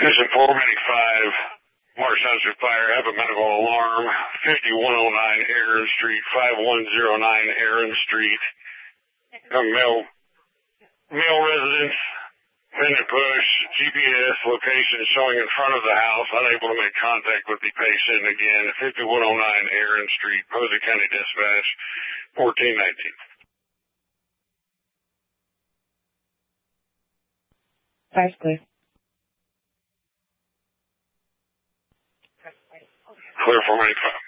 Division 4, Medic 5, Marsh Township Fire, have a medical alarm, 5109 Aaron Street, 5109 Aaron Street. Male residence, Bennett Bush, GPS location showing in front of the house, unable to make contact with the patient. Again, 5109 Aaron Street, Posey County Dispatch, 1419. Fire's clear. Clear for Medic 5.